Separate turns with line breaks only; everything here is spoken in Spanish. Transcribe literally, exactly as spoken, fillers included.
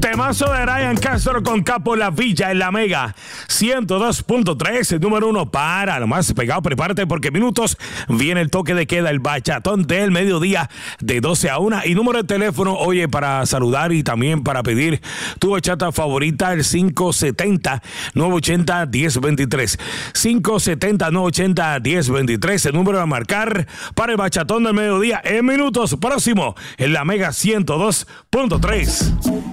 Temazo de Ryan Castro con Capo La Villa en la Mega ciento dos punto tres, el número uno para lo más pegado. Prepárate porque minutos viene el toque de queda, el bachatón del mediodía de doce a una. Y número de teléfono, oye, para saludar y también para pedir tu bachata favorita, el cinco siete cero, nueve ocho cero, uno cero dos tres. cinco siete cero, nueve ocho cero, uno cero dos tres, el número a marcar para el bachatón del mediodía en minutos próximo en la Mega ciento dos punto tres.